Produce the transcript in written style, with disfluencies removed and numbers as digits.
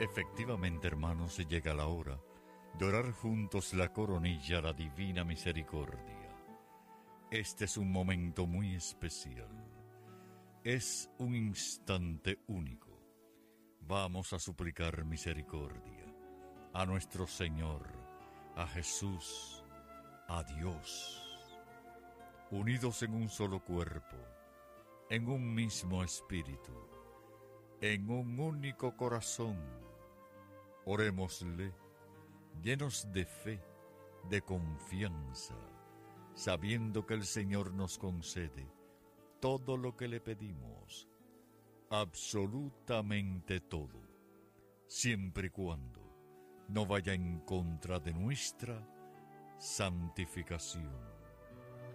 Efectivamente, hermanos, llega la hora de orar juntos la coronilla a la Divina Misericordia. Este es un momento muy especial. Es un instante único. Vamos a suplicar misericordia a nuestro Señor, a Jesús, a Dios. Unidos en un solo cuerpo, en un mismo espíritu, en un único corazón, orémosle, llenos de fe, de confianza, sabiendo que el Señor nos concede todo lo que le pedimos, absolutamente todo, siempre y cuando no vaya en contra de nuestra santificación.